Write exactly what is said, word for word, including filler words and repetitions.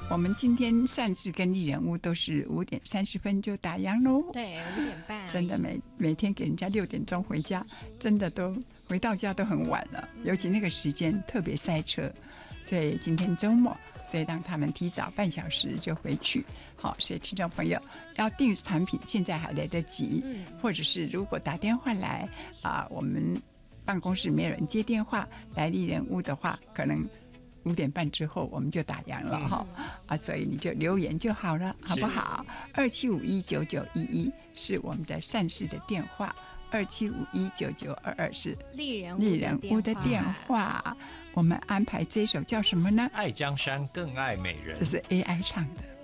我们今天善事跟丽人屋都是五点三十分就打烊喽。 对，五点半。 真的每每天给人家六点钟回家，真的都回到家都很晚了，尤其那个时间特别塞车，所以今天周末，所以让他们提早半小时就回去。好，所以听众朋友要订产品，现在还来得及，嗯，或者是如果打电话来啊、呃，我们办公室没有人接电话，来丽人屋的话，可能五点半之后我们就打烊了哈、嗯、啊，所以你就留言就好了，好不好？二七五一九九一一是我们的善事的电话，二七五一九九二二是丽人丽人屋的电话。我们安排这首叫什么呢？ 爱江山更爱美人， 这是 A I 唱的。